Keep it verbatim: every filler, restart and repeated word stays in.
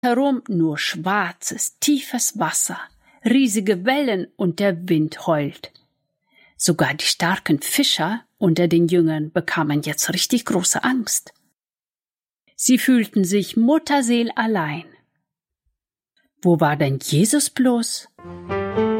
Herum nur schwarzes, tiefes Wasser, riesige Wellen und der Wind heult. Sogar die starken Fischer unter den Jüngern bekamen jetzt richtig große Angst. Sie fühlten sich mutterseel allein. Wo war denn Jesus bloß?